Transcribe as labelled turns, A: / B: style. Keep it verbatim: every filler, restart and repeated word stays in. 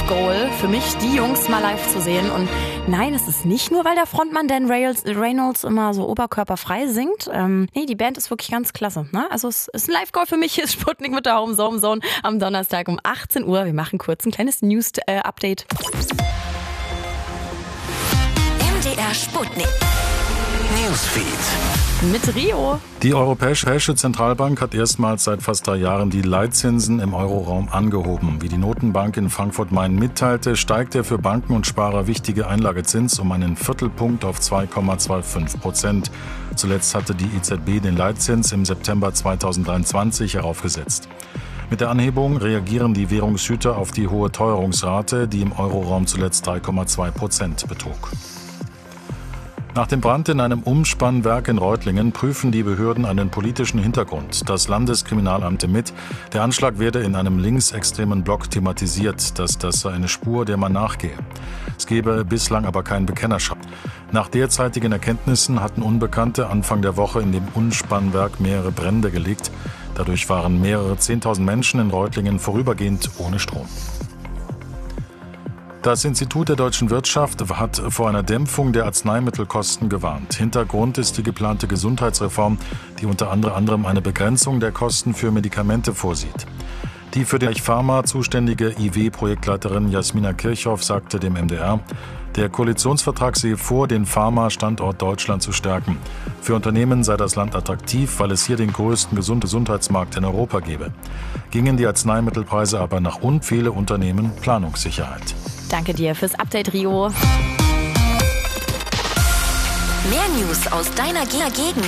A: Live-Goal für mich, die Jungs mal live zu sehen. Und nein, es ist nicht nur, weil der Frontmann Dan Reynolds immer so oberkörperfrei singt. Ähm, nee, die Band ist wirklich ganz klasse. Ne? Also es ist ein Live-Goal für mich. Hier ist Sputnik mit der Home Zone Zone am Donnerstag um achtzehn Uhr. Wir machen kurz ein kleines News-Update.
B: M D R Sputnik Newsfeed.
A: Mit Rio.
C: Die Europäische Zentralbank hat erstmals seit fast drei Jahren die Leitzinsen im Euroraum angehoben. Wie die Notenbank in Frankfurt-Main mitteilte, steigt der für Banken und Sparer wichtige Einlagezins um einen Viertelpunkt auf zwei Komma fünfundzwanzig Prozent. Zuletzt hatte die E Z B den Leitzins im September zweitausenddreiundzwanzig heraufgesetzt. Mit der Anhebung reagieren die Währungshüter auf die hohe Teuerungsrate, die im Euroraum zuletzt drei Komma zwei Prozent betrug. Nach dem Brand in einem Umspannwerk in Reutlingen prüfen die Behörden einen politischen Hintergrund. Das Landeskriminalamt mit, der Anschlag werde in einem linksextremen Blog thematisiert, dass das sei eine Spur, der man nachgehe. Es gebe bislang aber keinen Bekennerschreiben. Nach derzeitigen Erkenntnissen hatten Unbekannte Anfang der Woche in dem Umspannwerk mehrere Brände gelegt. Dadurch waren mehrere zehntausend Menschen in Reutlingen vorübergehend ohne Strom. Das Institut der deutschen Wirtschaft hat vor einer Dämpfung der Arzneimittelkosten gewarnt. Hintergrund ist die geplante Gesundheitsreform, die unter anderem eine Begrenzung der Kosten für Medikamente vorsieht. Die für den Pharma zuständige I W-Projektleiterin Jasmina Kirchhoff sagte dem M D R, der Koalitionsvertrag sehe vor, den Pharma-Standort Deutschland zu stärken. Für Unternehmen sei das Land attraktiv, weil es hier den größten Gesundheitsmarkt in Europa gebe. Gingen die Arzneimittelpreise aber nach unten, fehle Unternehmen Planungssicherheit.
A: Danke dir fürs Update, Rio.
B: Mehr News aus deiner Gegend